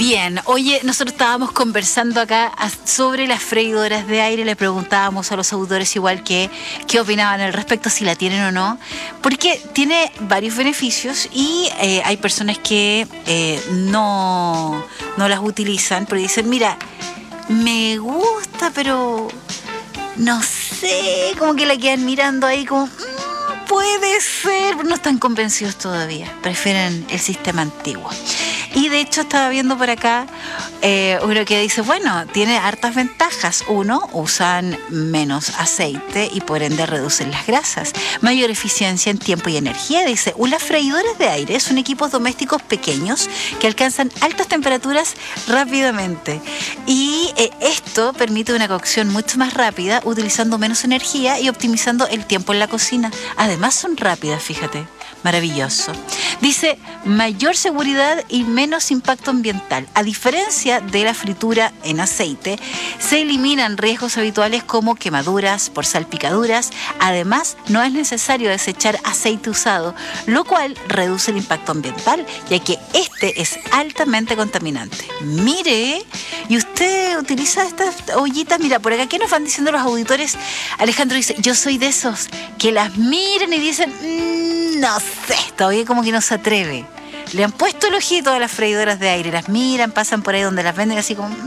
Bien, oye, nosotros estábamos conversando acá sobre las freidoras de aire, le preguntábamos a los auditores igual qué opinaban al respecto, si la tienen o no, porque tiene varios beneficios y hay personas que no las utilizan, pero dicen, mira, me gusta, pero no sé, como que la quedan mirando ahí como... puede ser, pero no están convencidos todavía, prefieren el sistema antiguo. Y de hecho estaba viendo por acá uno que dice, bueno, tiene hartas ventajas. Uno, usan menos aceite y por ende reducen las grasas. Mayor eficiencia en tiempo y energía. Dice, las freidoras de aire son equipos domésticos pequeños que alcanzan altas temperaturas rápidamente. Y esto permite una cocción mucho más rápida, utilizando menos energía y optimizando el tiempo en la cocina. Además son rápidas, fíjate. Maravilloso. Dice, mayor seguridad y menos impacto ambiental. A diferencia de la fritura en aceite, se eliminan riesgos habituales como quemaduras por salpicaduras. Además, no es necesario desechar aceite usado, lo cual reduce el impacto ambiental, ya que este es altamente contaminante. Mire, ¿y usted utiliza estas ollitas? Mira, por acá, ¿qué nos van diciendo los auditores? Alejandro dice, yo soy de esos que las miran y dicen, no sé, todavía como que no se atreve. Le han puesto el ojito a las freidoras de aire, las miran, pasan por ahí donde las venden así como...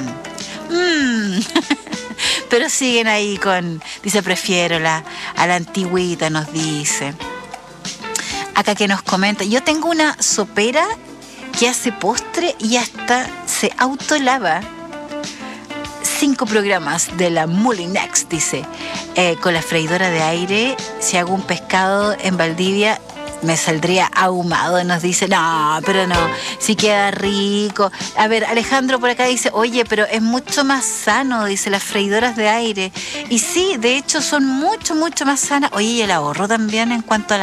Pero siguen ahí con... Dice, prefiero a la antigüita, nos dice. Acá que nos comenta, yo tengo una sopera que hace postre y hasta se autolava. 5 programas de la Molinex, dice. Con la freidora de aire, si hago un pescado en Valdivia, me saldría ahumado, nos dice. No, pero no, si queda rico. A ver, Alejandro por acá dice, oye, pero es mucho más sano, dice, las freidoras de aire. Y sí, de hecho son mucho, mucho más sanas. Oye, y el ahorro también en cuanto a